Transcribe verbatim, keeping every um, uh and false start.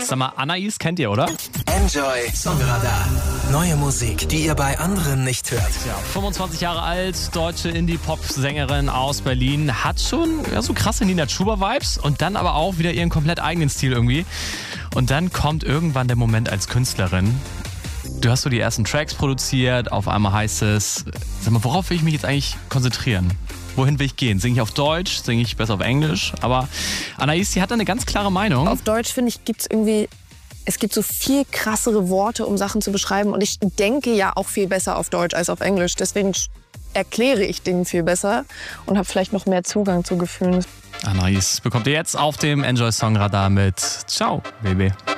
Sag mal, Anais kennt ihr, oder? Enjoy Songradar. Neue Musik, die ihr bei anderen nicht hört. Ja, fünfundzwanzig Jahre alt, deutsche Indie-Pop-Sängerin aus Berlin. Hat schon ja, so krasse Nina Chuba-Vibes und dann aber auch wieder ihren komplett eigenen Stil irgendwie. Und dann kommt irgendwann der Moment als Künstlerin. Du hast so die ersten Tracks produziert, auf einmal heißt es, sag mal, worauf will ich mich jetzt eigentlich konzentrieren? Wohin will ich gehen? Singe ich auf Deutsch? Singe ich besser auf Englisch? Aber Anais, die hat da eine ganz klare Meinung. Auf Deutsch, finde ich, gibt es irgendwie, es gibt so viel krassere Worte, um Sachen zu beschreiben. Und ich denke ja auch viel besser auf Deutsch als auf Englisch. Deswegen erkläre ich Dinge viel besser und habe vielleicht noch mehr Zugang zu Gefühlen. Anais bekommt ihr jetzt auf dem Enjoy Song Radar mit Ciao, Baby.